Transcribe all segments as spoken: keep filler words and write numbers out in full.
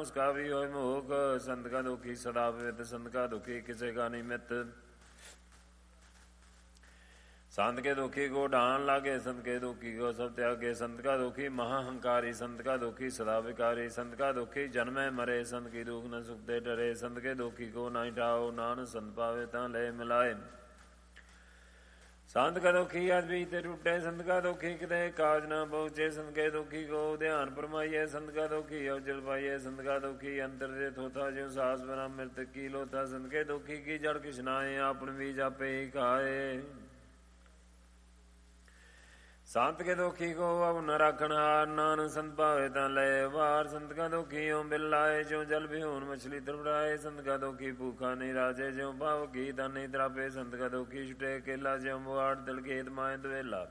उसका भी होय मोख। संत का दुखी सदा पवित्र, संत का दुखी किसे का निमित्त। संत के दुखी को ढान लागे, संत के दुखी को सब त्यागे। संत का दुखी महाहंकारी, संत का दुखी सदा विकारी। संत का दुखी जन्मे मरे, संत की दुख न सुख दे डरे। संत के दुखी को नहीं ठाओ, नानक संत पावे ता ले मिलाए। संत का दुखी आज बीते टूटे, संत का दुखी किते काज न पहुँचे। संत के दुखी को ध्यान फरमाइए, संत का दुखी अवजल पाइए। संत का दुखी अंतर्जित होता, जो सास बना मृतक की लोता। संत के दुखी की जड़ किसनाए, आपन बीज आपे ही खाए। संत के दुखी को अब न रखन हार, नानक संत पावे ता ले बार। संत का दुखी ओं बिल्लाए, जो जल बिहून मछली तड़पड़ाए। संत का दुखी भूखा नहीं राजे, जो भाव की ता नहीं त्रापे। संत का दुखी छुटे केला, जो बुआड़ दिल खेत माए दुवेला।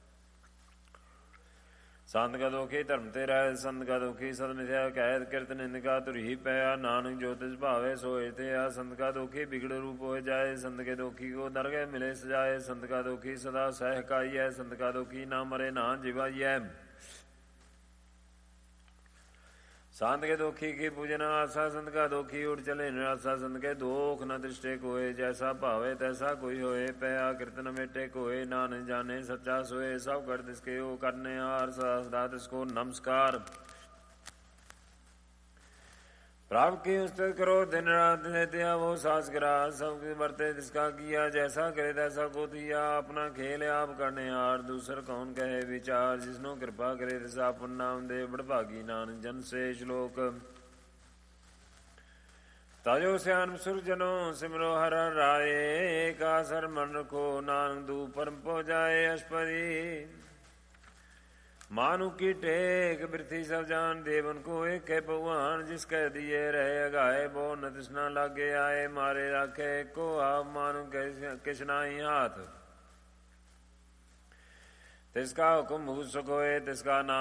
संत का दुखी धर्म ते रह, संत का दुखी सद मिथ्या कैद। कृत निंदका तुरही पया, नानक जो तिस भावे सोए थे। संत का दुखी बिगड़ रूप हो जाए, संत के दुखी को दरगह मिले सजाए। संत का दुखी सदा सहकाई है, संत का दुखी ना मरे ना जिवाइय। संत के दुखी की पूजन आशा, संत का दुखी उठ चले निराशा। संत के दुख न दृष्टे कोय, जैसा भावे तैसा कोई होए। पया कृत न मेटे कोय, नानक जाने सच्चा सोए। सब कर तिसके ओ करने हार, सदा तिसको नमस्कार। प्राप्त की उस्तत करो दिन रात देते, वो सास गिरा सब बरते तिसका किया। जैसा करे तैसा को दिया, अपना खेल आप करने हार। दूसर कौन कहे विचार, जिसनो कृपा करे तिसा पुन नाम दे। बड़भागी नानक जन से श्लोक। ताजो श्याम सुरजनो सिमरो हर राये। का सर मन रखो, नानक दू परम पो जाए। अष्टपदी मानु की टेक, पृथ्वी सब जान। देवन को एक है भगवान, जिसके दिए रहे अगाए। बो न तृष्णा लागे आए, मारे राखे को आप। मानु किसनाई हाथ, तिसका हुक्म भूत सकोए। तिसका नाम